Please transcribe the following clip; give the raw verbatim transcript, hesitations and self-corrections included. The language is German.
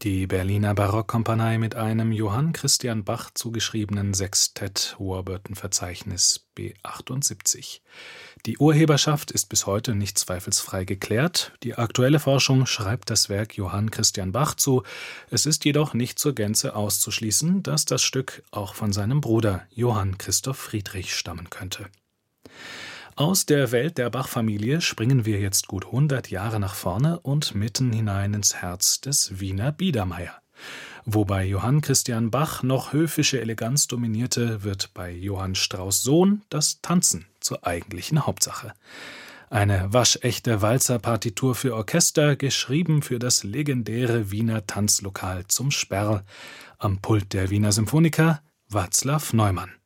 Die Berliner Barockkompanie mit einem Johann Christian Bach zugeschriebenen Sextett Hoherbürden-Verzeichnis B achtundsiebzig. Die Urheberschaft ist bis heute nicht zweifelsfrei geklärt. Die aktuelle Forschung schreibt das Werk Johann Christian Bach zu. Es ist jedoch nicht zur Gänze auszuschließen, dass das Stück auch von seinem Bruder Johann Christoph Friedrich stammen könnte. Aus der Welt der Bach-Familie springen wir jetzt gut hundert Jahre nach vorne und mitten hinein ins Herz des Wiener Biedermeier. Wo bei Johann Christian Bach noch höfische Eleganz dominierte, wird bei Johann Strauss Sohn das Tanzen zur eigentlichen Hauptsache. Eine waschechte Walzerpartitur für Orchester, geschrieben für das legendäre Wiener Tanzlokal zum Sperl. Am Pult der Wiener Symphoniker Václav Neumann.